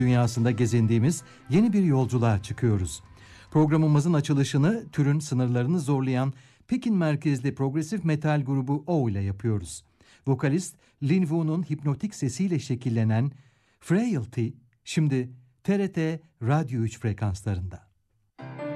dünyasında gezindiğimiz yeni bir yolculuğa çıkıyoruz. Programımızın açılışını türün sınırlarını zorlayan Pekin merkezli progresif metal grubu O ile yapıyoruz. Vokalist Lin Wu'nun hipnotik sesiyle şekillenen Frailty şimdi TRT Radyo 3 frekanslarında.